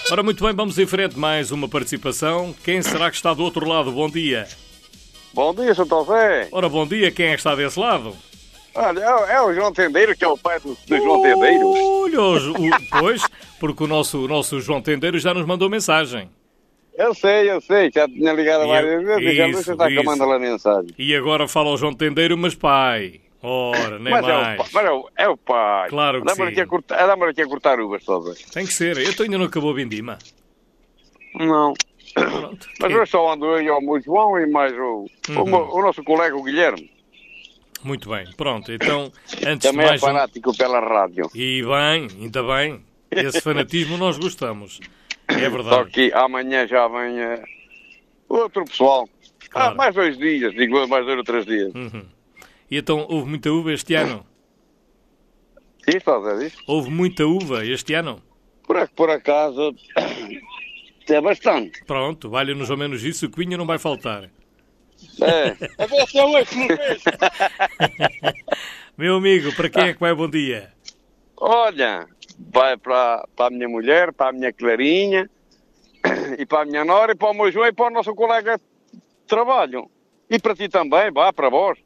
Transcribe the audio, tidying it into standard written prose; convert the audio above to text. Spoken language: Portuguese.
Ora, muito bem, vamos em frente. Mais uma participação. Quem será que está do outro lado? Bom dia. Bom dia, Sr. José. Ora, bom dia. Quem é que está desse lado? Olha, é o João Tendeiro, que é o pai do João Tendeiros. Olha, pois, porque o nosso João Tendeiro já nos mandou mensagem. Eu sei, já tinha ligado várias vezes e já você está mandando a mensagem. E agora fala o João Tendeiro, mas pai. Ora, nem mas mais. É o pai. Claro que sim. Dá-me aqui a cortar uvas todas. Tem que ser. Eu ainda não acabou a vindima. Não. Pronto. Mas eu só ando aí ao meu João e mais o nosso colega, o Guilherme. Muito bem. Pronto, então, antes também de mais... é fanático pela rádio. E bem, ainda bem. Esse fanatismo nós gostamos. É verdade. Só que amanhã já vem outro pessoal. Claro. Mais 2 dias, digo mais 2 ou 3 dias. E então, houve muita uva este ano? Isto, é isso? Houve muita uva este ano? Por acaso, é bastante. Pronto, vale-nos ao menos isso, o Coinha não vai faltar. Até só hoje, não fez? Meu amigo, para quem é que vai bom dia? Olha, vai para a minha mulher, para a minha Clarinha, e para a minha nora, e para o meu João, e para o nosso colega de trabalho. E para ti também, vá, para vós.